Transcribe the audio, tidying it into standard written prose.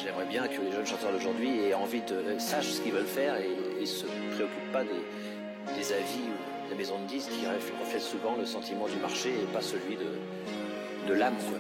J'aimerais bien que les jeunes chanteurs d'aujourd'hui aient envie de sachent ce qu'ils veulent faire et se préoccupent pas des avis ou des maisons de disques qui reflètent souvent le sentiment du marché et pas celui de l'âme, quoi.